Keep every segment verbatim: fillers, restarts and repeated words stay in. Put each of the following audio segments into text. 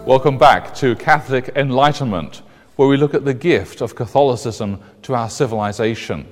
Welcome back to Catholic Enlightenment, where we look at the gift of Catholicism to our civilization.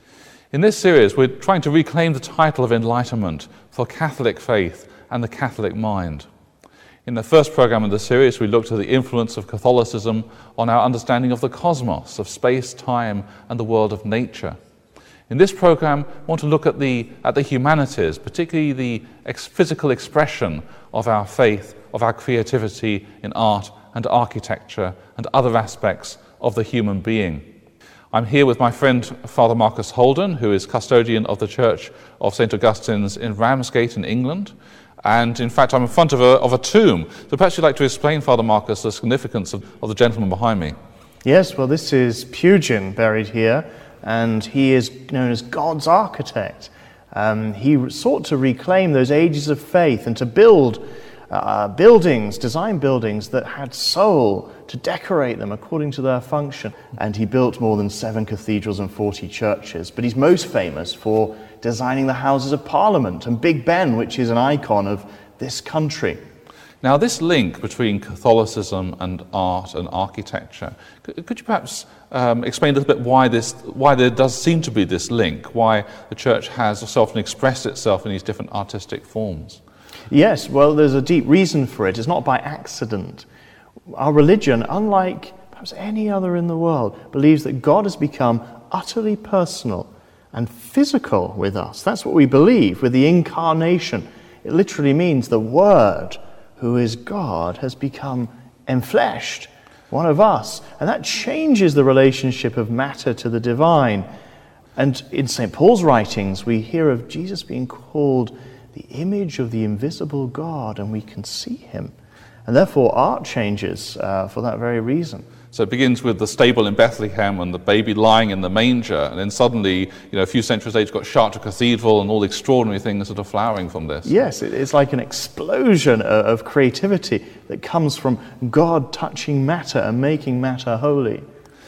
In this series, we're trying to reclaim the title of Enlightenment for Catholic faith and the Catholic mind. In the first program of the series, we looked at the influence of Catholicism on our understanding of the cosmos, of space, time, and the world of nature. In this program, we want to look at the, at the humanities, particularly the ex- physical expression of our faith, of our creativity in art and architecture and other aspects of the human being. I'm here with my friend Father Marcus Holden, who is custodian of the Church of Saint Augustine's in Ramsgate in England. And in fact, I'm in front of a, of a tomb. So perhaps you'd like to explain, Father Marcus, the significance of, of the gentleman behind me. Yes, well, this is Pugin buried here, and he is known as God's architect. Um, he sought to reclaim those ages of faith and to build uh, buildings, design buildings that had soul, to decorate them according to their function. And he built more than seven cathedrals and forty churches. But he's most famous for designing the Houses of Parliament and Big Ben, which is an icon of this country. Now, this link between Catholicism and art and architecture, could you perhaps um, explain a little bit why this, why there does seem to be this link, why the Church has so often expressed itself in these different artistic forms? Yes, well, there's a deep reason for it. It's not by accident. Our religion, unlike perhaps any other in the world, believes that God has become utterly personal and physical with us. That's what we believe with the incarnation. It literally means the Word, who is God, has become enfleshed, one of us. And that changes the relationship of matter to the divine. And in Saint Paul's writings, we hear of Jesus being called the image of the invisible God, and we can see him. And therefore, art changes uh, for that very reason. So it begins with the stable in Bethlehem and the baby lying in the manger, and then suddenly, you know, a few centuries later, you've got Chartres Cathedral and all the extraordinary things that are flowering from this. Yes, it's like an explosion of creativity that comes from God touching matter and making matter holy.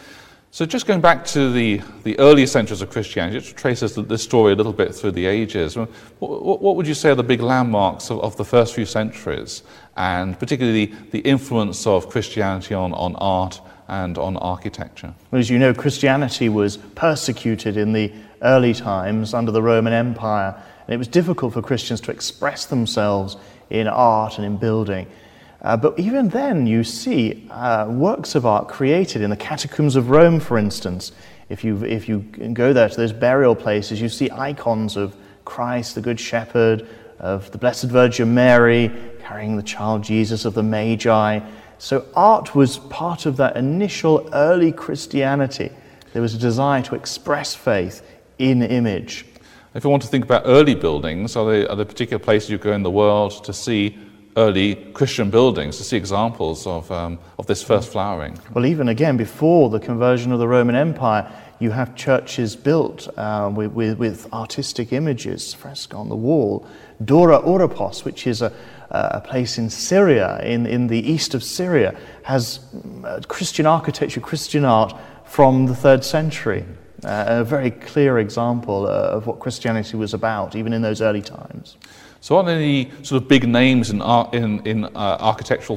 So just going back to the, the early centuries of Christianity, just traces this story a little bit through the ages. What, what would you say are the big landmarks of, of the first few centuries, and particularly the, the influence of Christianity on, on art and on architecture? Well, as you know, Christianity was persecuted in the early times under the Roman Empire, and it was difficult for Christians to express themselves in art and in building. Uh, but even then, you see uh, works of art created in the catacombs of Rome, for instance. If you if you go there to those burial places, you see icons of Christ, the Good Shepherd, of the Blessed Virgin Mary, carrying the child Jesus, of the Magi. So art was part of that initial early Christianity. There was a desire to express faith in image. If you want to think about early buildings, are there, are there particular places you go in the world to see early Christian buildings, to see examples of um, of this first flowering? Well, even again, before the conversion of the Roman Empire, you have churches built uh, with, with, with artistic images, fresco on the wall. Dura Oropos, which is a, a place in Syria, in, in the east of Syria, has Christian architecture, Christian art from the third century. Uh, a very clear example uh, of what Christianity was about, even in those early times. So are there any sort of big names in art, in, in uh, architectural